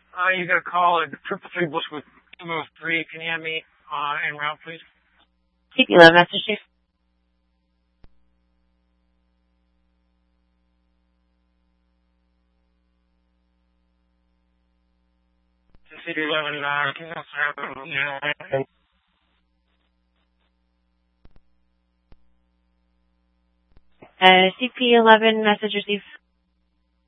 You got a call at 333 Bushwick 203. Can you have me en route, please? CP11 message, Chief. CP11, can you answer? CP11 message received.